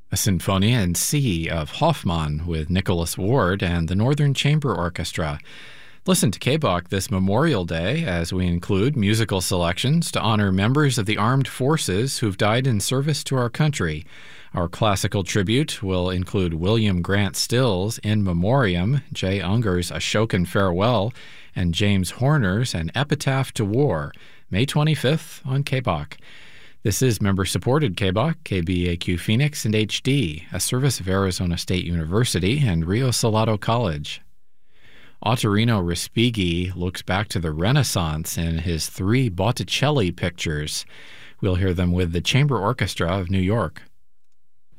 A Sinfonia in C of Hoffmann with Nicholas Ward and the Northern Chamber Orchestra. Listen to KBOK this Memorial Day as we include musical selections to honor members of the armed forces who've died in service to our country. Our classical tribute will include William Grant Still's In Memoriam, Jay Unger's Ashokan Farewell, and James Horner's An Epitaph to War, May 25th on KBOK. This is member-supported KBOK, KBAQ Phoenix, and HD, a service of Arizona State University and Rio Salado College. Ottorino Respighi looks back to the Renaissance in his 3 Botticelli pictures. We'll hear them with the Chamber Orchestra of New York.